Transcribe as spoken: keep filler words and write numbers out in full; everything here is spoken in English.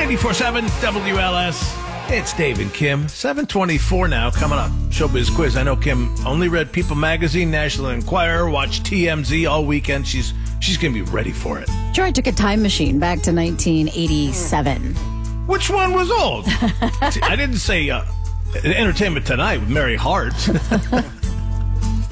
ninety-four point seven W L S. It's Dave and Kim. seven twenty-four now, coming up. Showbiz quiz. I know Kim only read People Magazine, National Enquirer, watched T M Z all weekend. She's she's going to be ready for it. Sure, I took a time machine back to nineteen eighty-seven. Which one was old? See, I didn't say uh, Entertainment Tonight with Mary Hart.